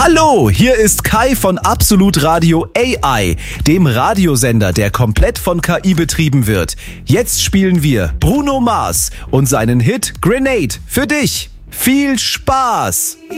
Hallo, hier ist Kai von Absolut Radio AI, dem Radiosender, der komplett von KI betrieben wird. Jetzt spielen wir Bruno Mars und seinen Hit Grenade für dich. Viel Spaß!